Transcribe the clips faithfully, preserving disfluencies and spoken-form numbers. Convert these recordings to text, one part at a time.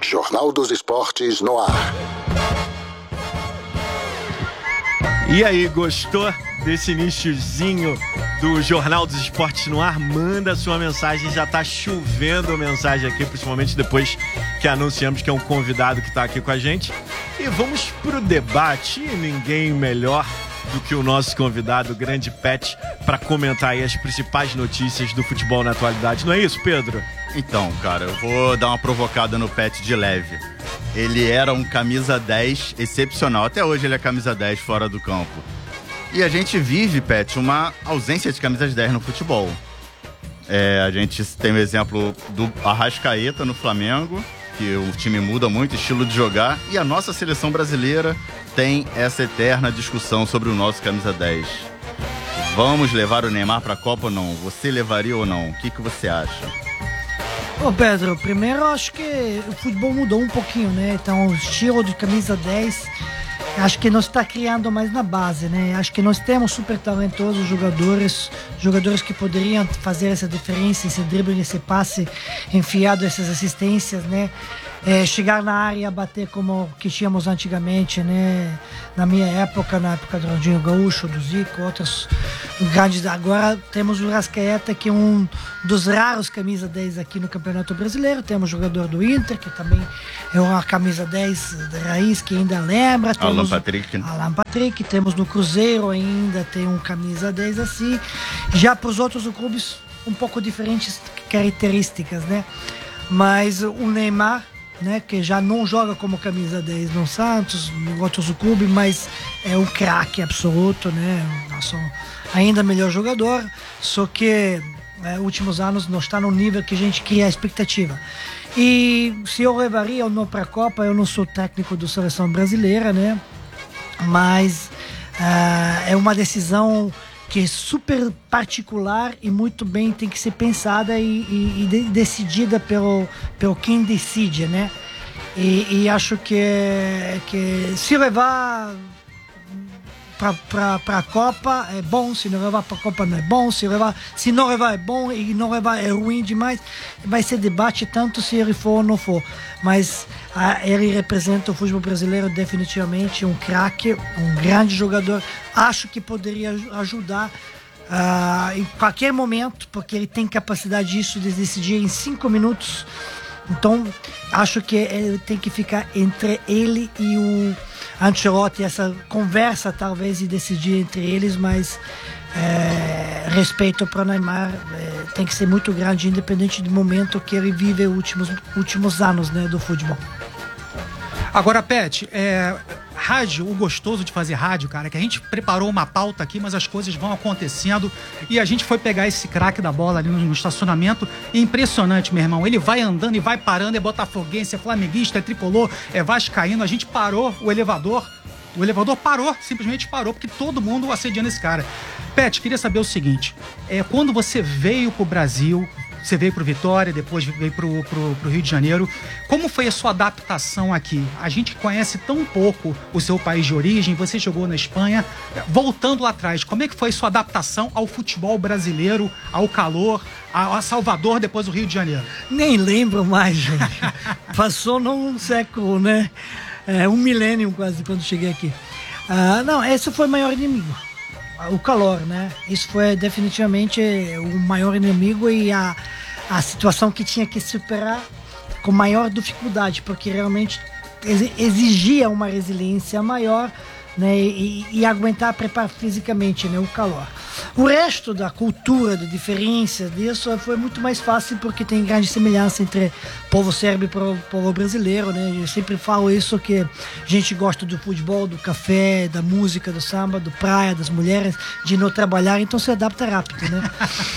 Jornal dos Esportes no ar. E aí, gostou desse iniciozinho do Jornal dos Esportes no ar? Manda sua mensagem, já tá chovendo mensagem aqui, principalmente depois que anunciamos que é um convidado que tá aqui com a gente. E vamos pro debate, e ninguém melhor do que o nosso convidado, o grande Pet, para comentar aí as principais notícias do futebol na atualidade. Não é isso, Pedro? Então, cara, eu vou dar uma provocada no Pet de leve. Ele era um camisa dez excepcional. Até hoje ele é camisa dez fora do campo. E a gente vive, Pet, uma ausência de camisas dez no futebol. É, a gente tem o exemplo do Arrascaeta no Flamengo, que o time muda muito o estilo de jogar. E a nossa seleção brasileira tem essa eterna discussão sobre o nosso camisa dez. Vamos levar o Neymar para a Copa ou não? Você levaria ou não? O que, que você acha? Ô Pedro, primeiro eu acho que o futebol mudou um pouquinho, né? Então o estilo de camisa dez, acho que não está criando mais na base, né? Acho que nós temos super talentosos jogadores, jogadores que poderiam fazer essa diferença, esse drible, esse passe enfiado, essas assistências, né? É, chegar na área, bater como que tínhamos antigamente, né? Na minha época, na época do Ronaldinho Gaúcho, do Zico, outros grandes. Agora temos o Arrascaeta, que é um dos raros camisa dez aqui no Campeonato Brasileiro. Temos o jogador do Inter, que também é uma camisa dez de raiz, que ainda lembra. Alan Patrick. Alan Patrick. Temos no Cruzeiro ainda, tem um camisa dez assim. Já para os outros clubes, um pouco diferentes características, né? Mas o Neymar, né, que já não joga como camisa dez no Santos, em outros clubes, mas é um craque absoluto, né? Nosso ainda melhor jogador, só que é, últimos anos não está no nível que a gente cria a expectativa. E se eu levaria ou não para a Copa, eu não sou técnico da seleção brasileira, né? Mas uh, é uma decisão que é super particular e muito bem tem que ser pensada e, e, e de, decidida pelo, pelo quem decide, né? E, e acho que, que se levar para a Copa é bom, se não levar para a Copa não é bom, se, levar, se não levar é bom e não levar é ruim demais. Vai ser debate tanto se ele for ou não for, mas ah, ele representa o futebol brasileiro definitivamente, um craque, um grande jogador. Acho que poderia ajudar ah, em qualquer momento, porque ele tem capacidade disso de decidir em cinco minutos. Então acho que ele tem que ficar entre ele e o Ancelotti, essa conversa talvez e decidir entre eles, mas é, respeito para o Neymar é, tem que ser muito grande, independente do momento que ele vive os últimos, últimos anos, né, do futebol. Agora, Pet, é, rádio, o gostoso de fazer rádio, cara, é que a gente preparou uma pauta aqui, mas as coisas vão acontecendo e a gente foi pegar esse craque da bola ali no, no estacionamento. E impressionante, meu irmão, ele vai andando e vai parando, é botafoguense, é flamenguista, é tricolor, é vascaíno. A gente parou o elevador, o elevador parou, simplesmente parou, porque todo mundo assediando esse cara. Pet, queria saber o seguinte, é, quando você veio pro Brasil, você veio pro Vitória, depois veio pro, pro, pro Rio de Janeiro, como foi a sua adaptação aqui? A gente conhece tão pouco o seu país de origem, você jogou na Espanha. Voltando lá atrás, como é que foi a sua adaptação ao futebol brasileiro, ao calor, a Salvador, depois o Rio de Janeiro? Nem lembro mais, gente. Passou num século, né? É, um milênio quase quando cheguei aqui. Ah, não, esse foi o maior inimigo. O calor, né? Isso foi definitivamente o maior inimigo e a, a situação que tinha que superar com maior dificuldade, porque realmente exigia uma resiliência maior, né? E, e aguentar, preparar fisicamente, né? O calor. O resto da cultura, da diferença disso foi muito mais fácil, porque tem grande semelhança entre povo sérvio e povo brasileiro, né? Eu sempre falo isso, que a gente gosta do futebol, do café, da música, do samba, do praia, das mulheres, de não trabalhar, então se adapta rápido, né?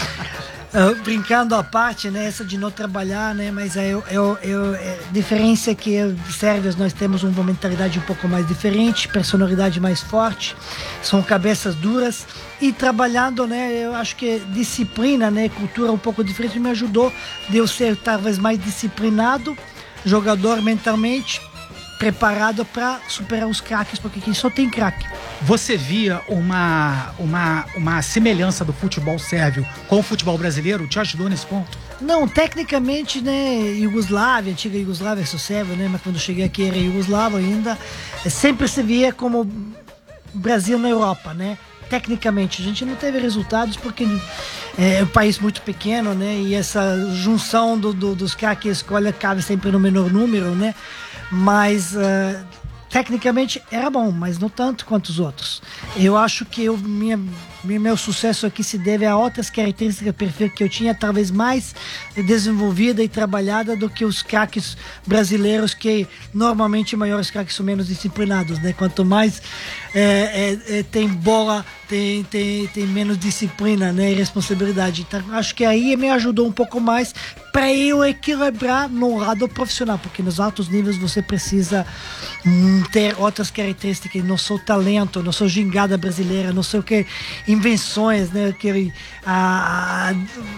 Uh, brincando à parte, né, essa de não trabalhar, né, mas é, é, é, a diferença é que sérvios nós temos uma mentalidade um pouco mais diferente, personalidade mais forte, são cabeças duras e trabalhando, né, eu acho que disciplina, né, cultura um pouco diferente me ajudou de eu ser talvez mais disciplinado, jogador mentalmente, preparado para superar os craques, porque aqui só tem craque. Você via uma, uma, uma semelhança do futebol sérvio com o futebol brasileiro? Te ajudou nesse ponto? Não, tecnicamente, né, Iugoslávia, antiga Iugoslávia, Sérvia, né, mas quando eu cheguei aqui era Iugoslávia ainda, sempre se via como Brasil na Europa, né? Tecnicamente, a gente não teve resultados porque é um país muito pequeno, né, e essa junção do, do, dos caras que escolhe cabe sempre no menor número, né, mas... Uh, tecnicamente era bom, mas não tanto quanto os outros. Eu acho que eu, minha, meu sucesso aqui se deve a outras características de perfil que eu tinha, talvez mais desenvolvida e trabalhada do que os craques brasileiros, que normalmente maiores craques são menos disciplinados, né? Quanto mais é, é, é, tem bola, tem, tem, tem menos disciplina, né? E responsabilidade. Então, acho que aí me ajudou um pouco mais para eu equilibrar no lado profissional, porque nos altos níveis você precisa hum, ter outras características, não sou talento, não sou gingada brasileira, não sei o que, invenções, né, que, a, a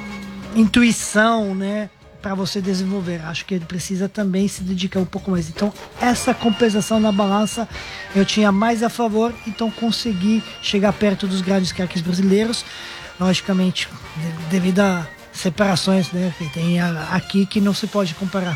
intuição, né, para você desenvolver. Acho que ele precisa também se dedicar um pouco mais. Então, essa compensação na balança eu tinha mais a favor, então consegui chegar perto dos grandes craques brasileiros, logicamente, devido a separações, né, que tem aqui que não se pode comparar.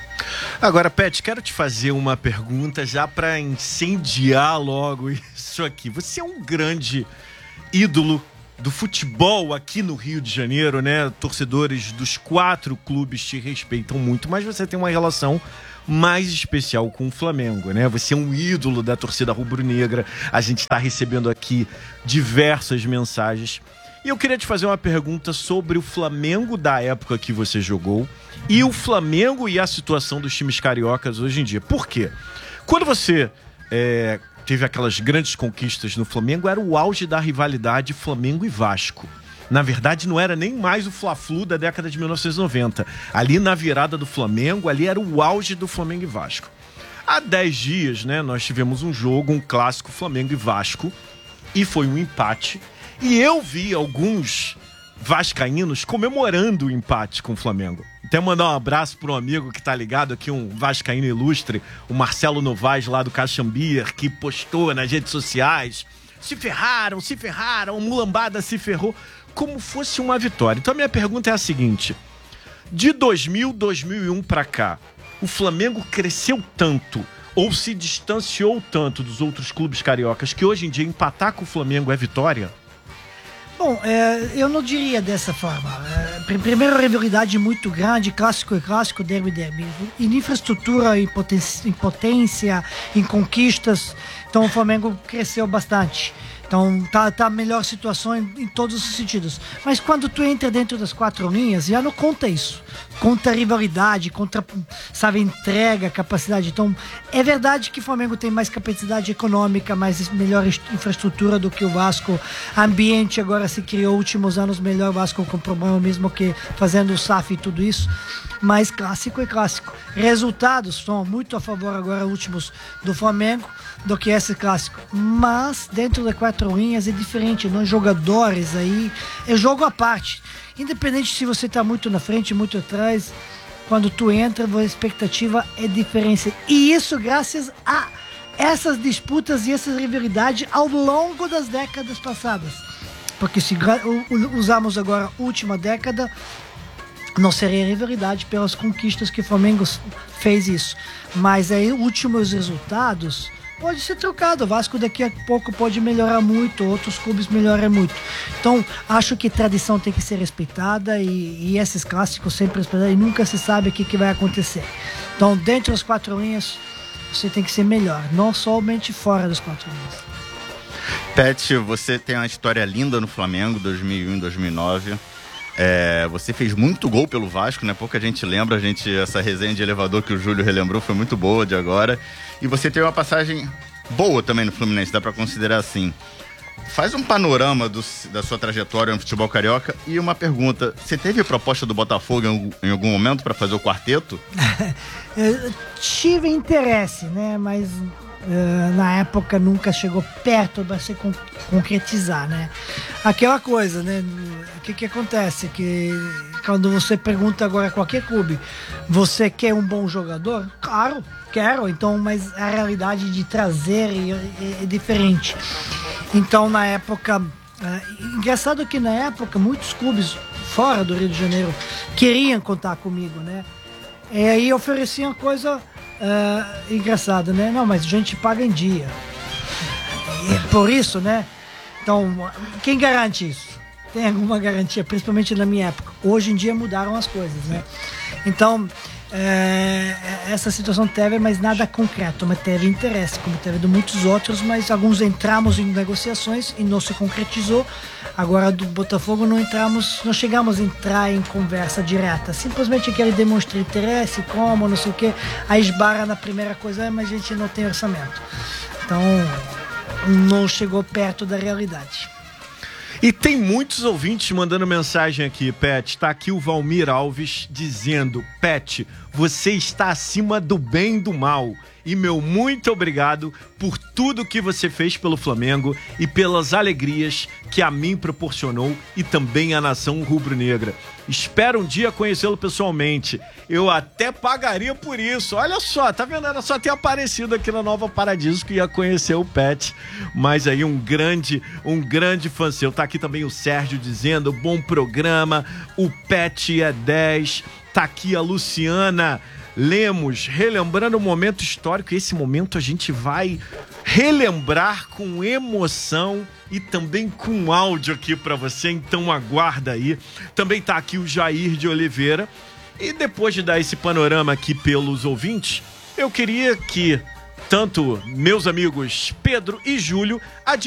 Agora, Pet, quero te fazer uma pergunta já para incendiar logo isso aqui. Você é um grande ídolo do futebol aqui no Rio de Janeiro, né? Torcedores dos quatro clubes te respeitam muito, mas você tem uma relação mais especial com o Flamengo, né? Você é um ídolo da torcida rubro-negra. A gente está recebendo aqui diversas mensagens. E eu queria te fazer uma pergunta sobre o Flamengo da época que você jogou e o Flamengo e a situação dos times cariocas hoje em dia. Por quê? Quando você é, teve aquelas grandes conquistas no Flamengo, era o auge da rivalidade Flamengo e Vasco. Na verdade, não era nem mais o Fla-Flu da década de mil novecentos e noventa. Ali na virada do Flamengo, ali era o auge do Flamengo e Vasco. Há dez dias, né, nós tivemos um jogo, um clássico Flamengo e Vasco, e foi um empate. E eu vi alguns vascaínos comemorando o empate com o Flamengo. Até mandar um abraço para um amigo que tá ligado aqui, um vascaíno ilustre, o Marcelo Novaes, lá do Caxambier, que postou nas redes sociais: se ferraram, se ferraram, o Mulambada se ferrou, como fosse uma vitória. Então a minha pergunta é a seguinte: de dois mil, dois mil e um para cá, o Flamengo cresceu tanto ou se distanciou tanto dos outros clubes cariocas que hoje em dia empatar com o Flamengo é vitória? Bom, é, eu não diria dessa forma. É, primeiro, rivalidade muito grande, clássico e clássico, derby e derby. Em infraestrutura, em potência, em potência, em conquistas, então o Flamengo cresceu bastante. Então tá, tá melhor situação em, em todos os sentidos. Mas quando tu entra dentro das quatro linhas, já não conta isso. Conta a rivalidade, conta, sabe, entrega, capacidade. Então, é verdade que o Flamengo tem mais capacidade econômica, mais melhor infraestrutura do que o Vasco. Ambiente agora se criou, últimos anos melhor. O Vasco com problema mesmo que fazendo o S A F e tudo isso. Mas clássico é clássico. Resultados são muito a favor agora, últimos, do Flamengo do que esse clássico. Mas dentro das quatro linhas é diferente. Nós jogadores aí, é jogo à parte. Independente se você está muito na frente, muito atrás, quando tu entra, a expectativa é diferente. E isso graças a essas disputas e essas rivalidades ao longo das décadas passadas. Porque se usarmos agora a última década, não seria rivalidade pelas conquistas que o Flamengo fez isso. Mas aí, últimos resultados, pode ser trocado. O Vasco daqui a pouco pode melhorar muito, outros clubes melhoram muito. Então, acho que tradição tem que ser respeitada e, e esses clássicos sempre respeitados, e nunca se sabe o que, que vai acontecer. Então, dentro das quatro linhas, você tem que ser melhor, não somente fora das quatro linhas. Pet, você tem uma história linda no Flamengo, dois mil e um, dois mil e nove. É, você fez muito gol pelo Vasco, né? Pouca gente lembra, a gente, essa resenha de elevador que o Júlio relembrou foi muito boa de agora. E você teve uma passagem boa também no Fluminense, dá pra considerar assim. Faz um panorama do, da sua trajetória no futebol carioca e uma pergunta: você teve a proposta do Botafogo em, em algum momento para fazer o quarteto? Eu tive interesse, né? Mas uh, na época nunca chegou perto de se con- concretizar, né? Aquela coisa, né? O que que acontece? Que quando você pergunta agora a qualquer clube, você quer um bom jogador? Claro, quero. Então, mas a realidade de trazer é, é diferente. Então, na época, é, engraçado que na época muitos clubes fora do Rio de Janeiro queriam contar comigo, né? E aí ofereciam uma coisa uh, engraçada, né? Não, mas a gente paga em dia. E por isso, né? Então, quem garante isso? Tem alguma garantia, principalmente na minha época. Hoje em dia mudaram as coisas, né? Então, é, essa situação teve, mas nada concreto, mas teve interesse, como teve de muitos outros, mas alguns entramos em negociações e não se concretizou. Agora do Botafogo não entramos, não chegamos a entrar em conversa direta, simplesmente que ele demonstra interesse, como, não sei o que, aí esbarra na primeira coisa, mas a gente não tem orçamento. Então, não chegou perto da realidade. E tem muitos ouvintes mandando mensagem aqui, Pet. Tá aqui o Valmir Alves dizendo: Pet, você está acima do bem e do mal. E meu muito obrigado por tudo que você fez pelo Flamengo e pelas alegrias que a mim proporcionou e também a nação rubro-negra. Espero um dia conhecê-lo pessoalmente. Eu até pagaria por isso. Olha só, tá vendo? Era só ter aparecido aqui na Nova Paradiso que ia conhecer o Pet. Mas aí um grande, um grande fã seu. Tá aqui também o Sérgio dizendo: bom programa, o Pet é dez. Tá aqui a Luciana Lemos, relembrando o momento histórico. Esse momento a gente vai relembrar com emoção e também com áudio aqui pra você, então aguarda aí. Também tá aqui o Jair de Oliveira. E depois de dar esse panorama aqui pelos ouvintes, eu queria que tanto meus amigos Pedro e Júlio